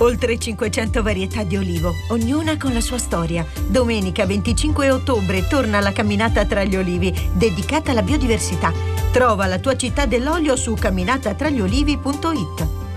Oltre 500 varietà di olivo, ognuna con la sua storia. Domenica 25 ottobre torna la camminata tra gli olivi, dedicata alla biodiversità. Trova la tua città dell'olio su camminatatragliolivi.it.